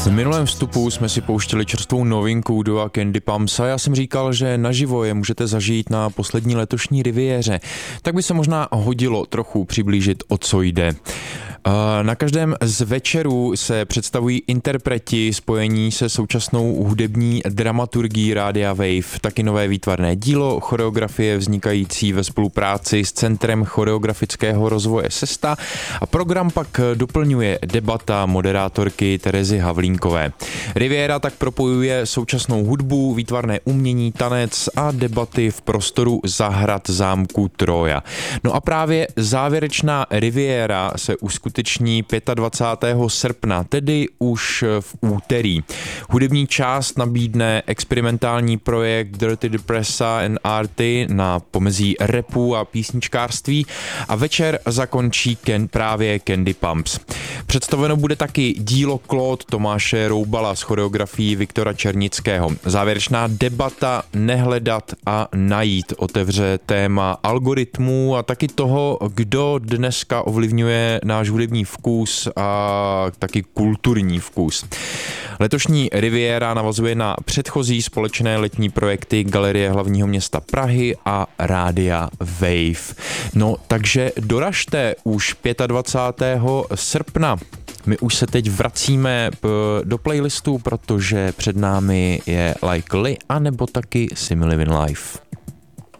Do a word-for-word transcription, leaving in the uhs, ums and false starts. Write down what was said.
V minulém vstupu jsme si pouštěli čerstvou novinku Dua Candy Pumps a já jsem říkal, že naživo je můžete zažít na poslední letošní riviéře. Tak by se možná hodilo trochu přiblížit, o co jde. Na každém z večerů se představují interpreti spojení se současnou hudební dramaturgií Rádia Wave, taky nové výtvarné dílo, choreografie vznikající ve spolupráci s Centrem choreografického rozvoje Sesta a program pak doplňuje debata moderátorky Terezy Havlínkové. Riviera tak propojuje současnou hudbu, výtvarné umění, tanec a debaty v prostoru zahrad zámku Troja. No a právě závěrečná riviéra se uskuteční dvacátého pátého srpna, tedy už v úterý. Hudební část nabídne experimentální projekt Dirty Depressa and Arty na pomezí rapu a písničkářství a večer zakončí ken, právě Candy Pumps. Představeno bude taky dílo Claude Tomáše Roubala s choreografií Viktora Černického. Závěrečná debata Nehledat a najít otevře téma algoritmů a taky toho, kdo dneska ovlivňuje náš hudební vkus a taky kulturní vkus. Letošní riviéra navazuje na předchozí společné letní projekty Galerie hlavního města Prahy a Rádia Wave. No, takže doražte už dvacátého pátého srpna. My už se teď vracíme do playlistu, protože před námi je Like Lee, anebo taky Simi Living Life.